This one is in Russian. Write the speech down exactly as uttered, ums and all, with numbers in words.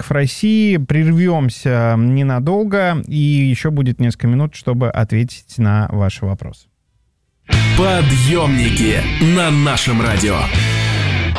подъемников России. Прервемся ненадолго, и еще будет несколько минут, чтобы ответить на ваши вопросы. Подъемники на нашем радио.